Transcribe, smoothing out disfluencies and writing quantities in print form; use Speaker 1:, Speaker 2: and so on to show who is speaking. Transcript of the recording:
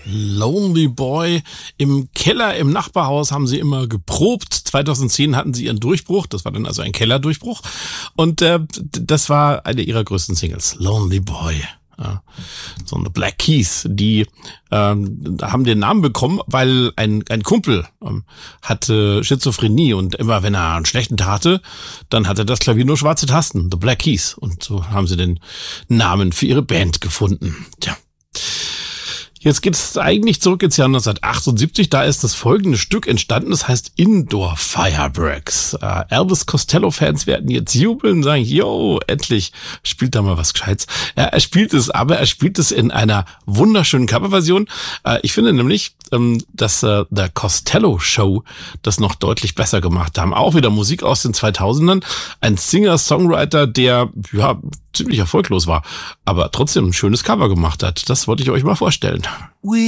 Speaker 1: Lonely Boy. Im Keller im Nachbarhaus haben sie immer geprobt. 2010 hatten sie ihren Durchbruch. Das war dann also ein Kellerdurchbruch. Und das war eine ihrer größten Singles. Lonely Boy. Ja, so eine Black Keys, die haben den Namen bekommen, weil ein Kumpel hatte Schizophrenie und immer wenn er einen schlechten Tag hatte, dann hatte das Klavier nur schwarze Tasten, The Black Keys. Und so haben sie den Namen für ihre Band gefunden. Tja. Jetzt geht es eigentlich zurück ins Jahr 1978. Da ist das folgende Stück entstanden. Das heißt Indoor Fireworks. Elvis Costello-Fans werden jetzt jubeln und sagen, yo, endlich spielt da mal was Gescheites. Er spielt es in einer wunderschönen Coverversion. Ich finde nämlich, dass The Costello Show das noch deutlich besser gemacht haben. Auch wieder Musik aus den 2000ern. Ein Singer-Songwriter, der ziemlich erfolglos war, aber trotzdem ein schönes Cover gemacht hat. Das wollte ich euch mal vorstellen.